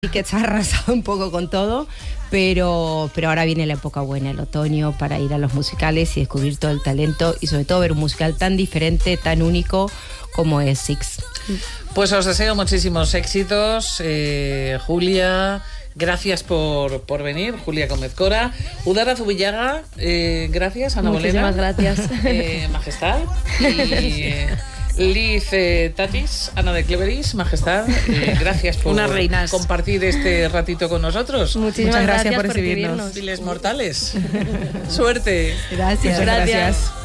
que se ha arrasado un poco con todo, pero ahora viene la época buena, el otoño, para ir a los musicales y descubrir todo el talento y sobre todo ver un musical tan diferente, tan único como es Six. Pues os deseo muchísimos éxitos, Julia. Gracias por venir, Julia Gómez Cora. Udara Zubillaga, gracias, Ana Bolena. Muchísimas gracias. Majestad. Y Liz Tatis, Ana de Cleveris, Majestad. Gracias por compartir este ratito con nosotros. Muchas gracias por recibirnos. Viles mortales. Suerte. Gracias.